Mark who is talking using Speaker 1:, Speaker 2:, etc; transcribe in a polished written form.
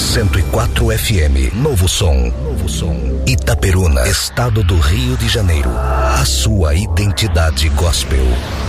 Speaker 1: 104 FM, Novo Som. Itaperuna, estado do Rio de Janeiro. A sua identidade gospel.